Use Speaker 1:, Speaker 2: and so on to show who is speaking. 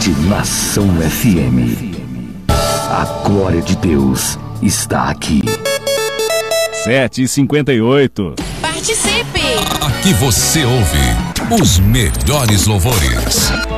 Speaker 1: Rede Nação FM. A glória de Deus está aqui.
Speaker 2: 7h58.
Speaker 3: Participe!
Speaker 4: Aqui você ouve os melhores louvores.